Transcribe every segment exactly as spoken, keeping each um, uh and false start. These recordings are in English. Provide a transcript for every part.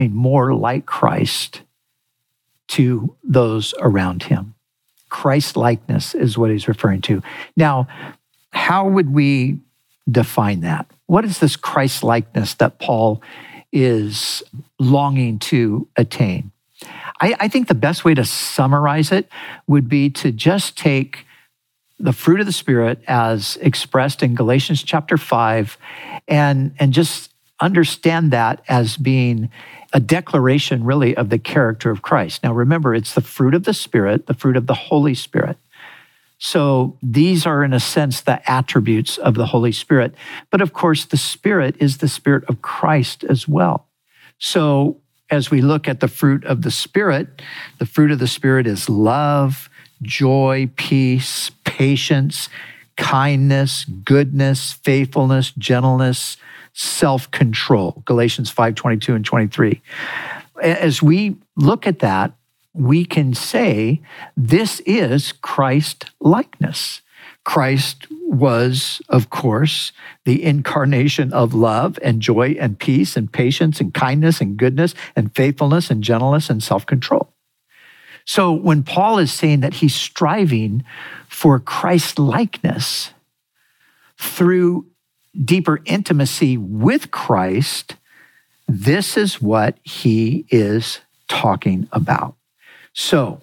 more like Christ to those around him. Christ-likeness is what he's referring to. Now, how would we define that? What is this Christ-likeness that Paul is longing to attain? I, I think the best way to summarize it would be to just take the fruit of the Spirit as expressed in Galatians chapter five and, and just understand that as being a declaration really of the character of Christ. Now remember, it's the fruit of the Spirit, the fruit of the Holy Spirit. So these are, in a sense, the attributes of the Holy Spirit. But of course, the Spirit is the Spirit of Christ as well. So as we look at the fruit of the Spirit, the fruit of the Spirit is love, joy, peace, patience, kindness, goodness, faithfulness, gentleness, self-control. Galatians five twenty-two and twenty-three. As we look at that, we can say this is Christ-likeness. Christ was, of course, the incarnation of love and joy and peace and patience and kindness and goodness and faithfulness and gentleness and self-control. So when Paul is saying that he's striving for Christ-likeness through deeper intimacy with Christ, this is what he is talking about. So,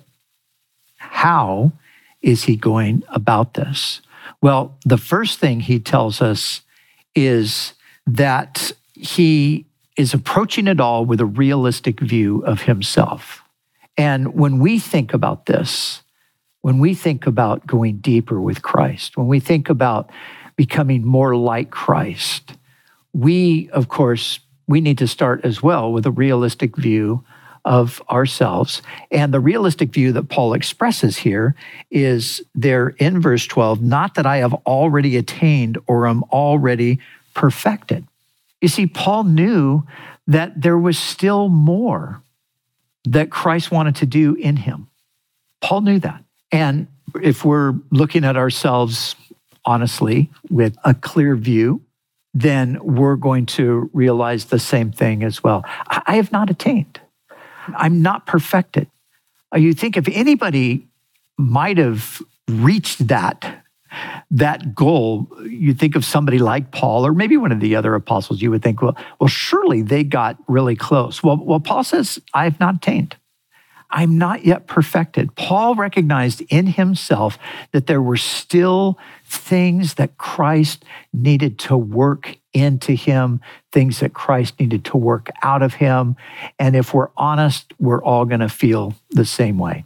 how is he going about this? Well, the first thing he tells us is that he is approaching it all with a realistic view of himself. And when we think about this, when we think about going deeper with Christ, when we think about becoming more like Christ, we, of course, we need to start as well with a realistic view of ourselves. And the realistic view that Paul expresses here is there in verse twelve, not that I have already attained or am already perfected. You see, Paul knew that there was still more that Christ wanted to do in him. Paul knew that. And if we're looking at ourselves honestly with a clear view, then we're going to realize the same thing as well. I have not attained. I'm not perfected. You think if anybody might have reached that, that goal, you think of somebody like Paul or maybe one of the other apostles, you would think, well, well, surely they got really close. Well, well, Paul says, I have not attained. I'm not yet perfected. Paul recognized in himself that there were still things that Christ needed to work into him, things that Christ needed to work out of him. And if we're honest, we're all going to feel the same way.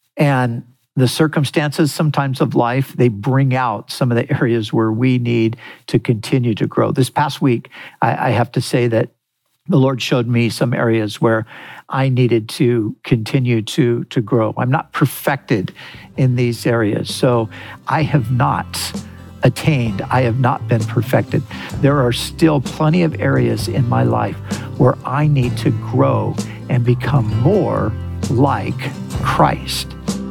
And the circumstances sometimes of life, they bring out some of the areas where we need to continue to grow. This past week, I, I have to say that the Lord showed me some areas where I needed to continue to, to grow. I'm not perfected in these areas, so I have not attained. I have not been perfected. There are still plenty of areas in my life where I need to grow and become more like Christ.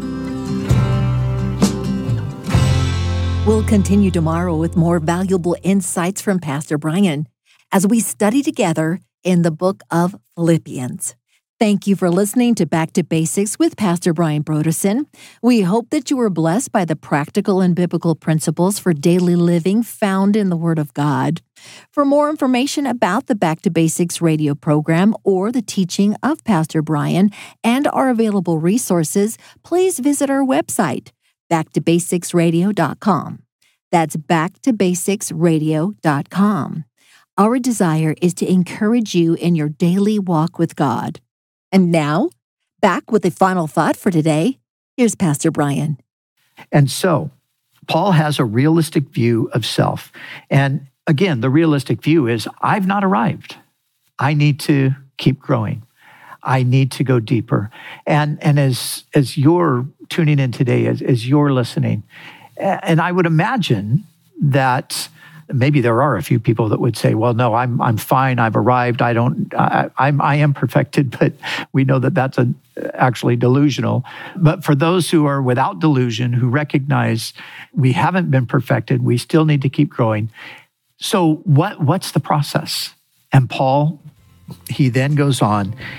We'll continue tomorrow with more valuable insights from Pastor Brian as we study together in the book of Philippians. Thank you for listening to Back to Basics with Pastor Brian Brodersen. We hope that you were blessed by the practical and biblical principles for daily living found in the Word of God. For more information about the Back to Basics radio program or the teaching of Pastor Brian and our available resources, please visit our website, back to basics radio dot com. That's back to basics radio dot com. Our desire is to encourage you in your daily walk with God. And now, back with the final thought for today, here's Pastor Brian. And so, Paul has a realistic view of self. And again, the realistic view is, I've not arrived. I need to keep growing. I need to go deeper. And, and as, as you're tuning in today, as, as you're listening, and I would imagine that maybe there are a few people that would say, well, no, I'm I'm fine. I've arrived. I don't, I, I'm, I am perfected, but we know that that's a, actually delusional. But for those who are without delusion, who recognize we haven't been perfected, we still need to keep growing. So what what's the process? And Paul he then goes on